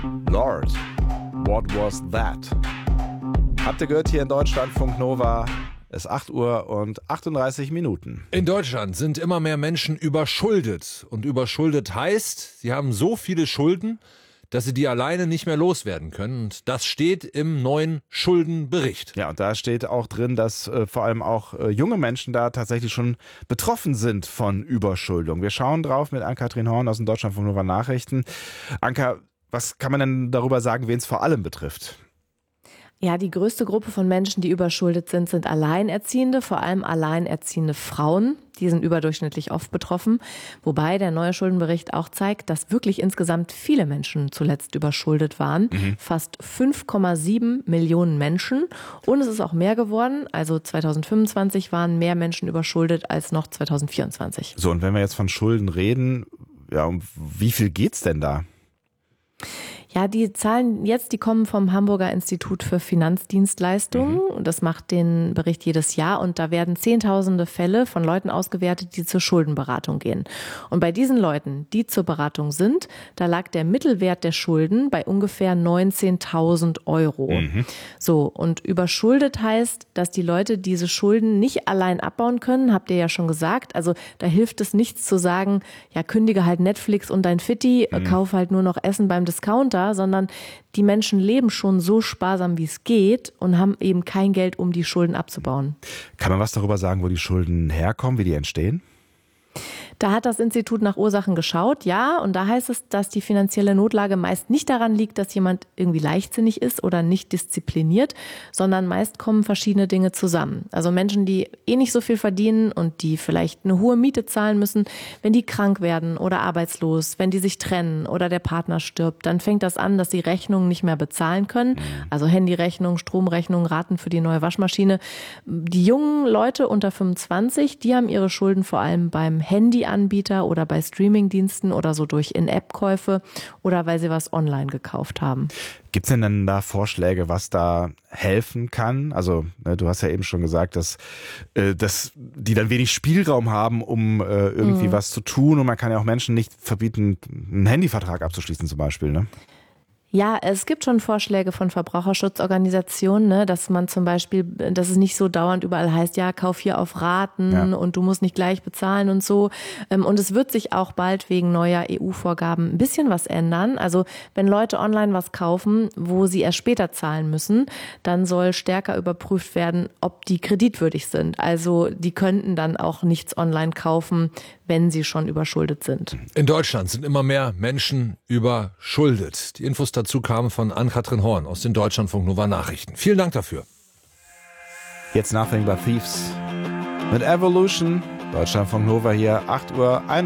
Lord, what was that? Habt ihr gehört hier in Deutschlandfunk Nova? Es ist 8 Uhr und 38 Minuten. In Deutschland sind immer mehr Menschen überschuldet. Und überschuldet heißt, sie haben so viele Schulden, dass sie die alleine nicht mehr loswerden können. Und das steht im neuen Schuldenbericht. Ja, und da steht auch drin, dass vor allem auch junge Menschen da tatsächlich schon betroffen sind von Überschuldung. Wir schauen drauf mit Ann-Kathrin Horn aus den Deutschlandfunk Nova Nachrichten. Anka, was kann man denn darüber sagen, wen es vor allem betrifft? Ja, die größte Gruppe von Menschen, die überschuldet sind Alleinerziehende, vor allem alleinerziehende Frauen. Die sind überdurchschnittlich oft betroffen. Wobei der neue Schuldenbericht auch zeigt, dass wirklich insgesamt viele Menschen zuletzt überschuldet waren. Fast 5,7 Millionen Menschen. Und es ist auch mehr geworden. Also 2025 waren mehr Menschen überschuldet als noch 2024. So, und wenn wir jetzt von Schulden reden, ja, um wie viel geht's denn da? Ja, die Zahlen jetzt, die kommen vom Hamburger Institut für Finanzdienstleistungen. Das macht den Bericht jedes Jahr und da werden Zehntausende Fälle von Leuten ausgewertet, die zur Schuldenberatung gehen. Und bei diesen Leuten, die zur Beratung sind, da lag der Mittelwert der Schulden bei ungefähr 19.000 Euro. So, und überschuldet heißt, dass die Leute diese Schulden nicht allein abbauen können, habt ihr ja schon gesagt. Also da hilft es nichts zu sagen, ja, kündige halt Netflix und dein Fitti, kauf halt nur noch Essen beim Discounter, sondern die Menschen leben schon so sparsam, wie es geht und haben eben kein Geld, um die Schulden abzubauen. Kann man was darüber sagen, wo die Schulden herkommen, wie die entstehen? Da hat das Institut nach Ursachen geschaut, ja, und da heißt es, dass die finanzielle Notlage meist nicht daran liegt, dass jemand irgendwie leichtsinnig ist oder nicht diszipliniert, sondern meist kommen verschiedene Dinge zusammen. Also Menschen, die nicht so viel verdienen und die vielleicht eine hohe Miete zahlen müssen, wenn die krank werden oder arbeitslos, wenn die sich trennen oder der Partner stirbt, dann fängt das an, dass sie Rechnungen nicht mehr bezahlen können. Also Handyrechnung, Stromrechnung, Raten für die neue Waschmaschine. Die jungen Leute unter 25, die haben ihre Schulden vor allem beim Handyanbieter oder bei Streamingdiensten oder so durch In-App-Käufe oder weil sie was online gekauft haben. Gibt es denn dann da Vorschläge, was da helfen kann? Also du hast ja eben schon gesagt, dass die dann wenig Spielraum haben, um irgendwie was zu tun. Und man kann ja auch Menschen nicht verbieten, einen Handyvertrag abzuschließen zum Beispiel, ne? Ja, es gibt schon Vorschläge von Verbraucherschutzorganisationen, ne, dass man zum Beispiel, dass es nicht so dauernd überall heißt, ja, kauf hier auf Raten und du musst nicht gleich bezahlen und so. Und es wird sich auch bald wegen neuer EU-Vorgaben ein bisschen was ändern. Also wenn Leute online was kaufen, wo sie erst später zahlen müssen, dann soll stärker überprüft werden, ob die kreditwürdig sind. Also die könnten dann auch nichts online kaufen, wenn sie schon überschuldet sind. In Deutschland sind immer mehr Menschen überschuldet. Die Infos dazu kamen von Ann-Kathrin Horn aus den Deutschlandfunk Nova Nachrichten. Vielen Dank dafür. Jetzt Nothing But Thieves mit Evolution. Deutschlandfunk Nova hier, 8 Uhr.